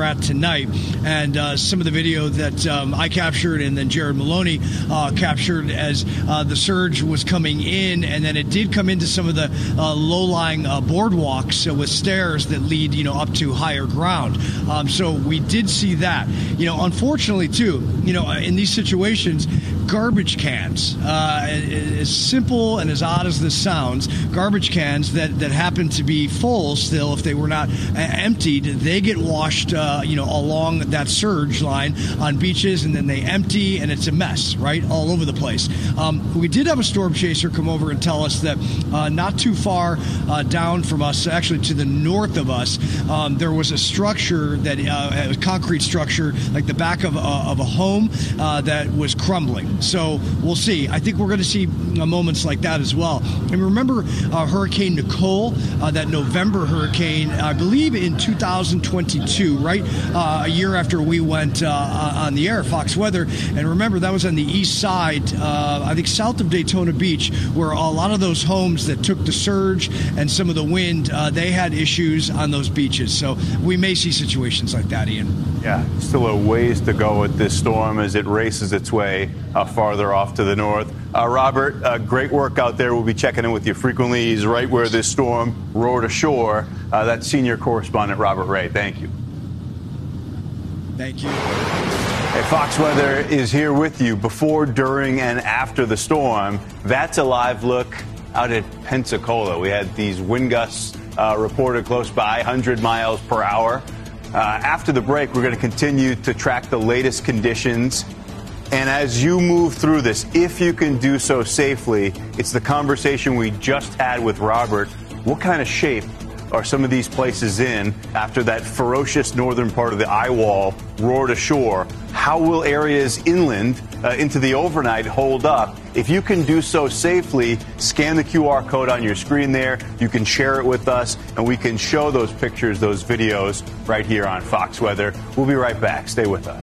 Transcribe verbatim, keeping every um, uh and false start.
we're at tonight. And uh, some of the video that um, I captured and then Jared Maloney uh, captured as uh, the surge was coming in, and then it did come into some of the uh, low-lying uh, boardwalks uh, with stairs that lead, you know, up to higher ground. Um, so we did see that. You know, unfortunately, too, you know, in these situations, garbage cans, uh, as simple and as odd as this sounds, garbage cans that, that happen to be full still, if they were not uh, emptied, they get washed, uh, you know, along that surge line on beaches, and then they empty, and it's a mess, right, all over the place. Um, we did have a storm chaser come over and tell us that uh, not too far uh, down from us, actually to the north of us, um, there was a structure that, uh, a concrete structure, like the back of, uh, of a home uh, that was crumbling. So we'll see. I think we're going to see uh, moments like that as well. And remember uh, Hurricane Nicole, uh, that November hurricane, I believe in two thousand twenty-two, right? Uh, a year after we went uh, on the air, Fox Weather. And remember, that was on the east side, uh, I think south of Daytona Beach, where a lot of those homes that took the surge and some of the wind, uh, they had issues on those beaches. So we may see situations like that, Ian. Yeah, still a ways to go with this storm as it races its way uh, farther off to the north. Uh, Robert, uh, great work out there. We'll be checking in with you frequently. He's right where this storm roared ashore. Uh, that's senior correspondent Robert Ray. Thank you. Thank you. Hey, Fox Weather is here with you before, during, and after the storm. That's a live look out at Pensacola. We had these wind gusts uh, reported close by, one hundred miles per hour. Uh, after the break, we're going to continue to track the latest conditions. And as you move through this, if you can do so safely, it's the conversation we just had with Robert. What kind of shape are some of these places in after that ferocious northern part of the eye wall roared ashore? How will areas inland uh, into the overnight hold up? If you can do so safely, scan the Q R code on your screen there. You can share it with us, and we can show those pictures, those videos right here on Fox Weather. We'll be right back. Stay with us.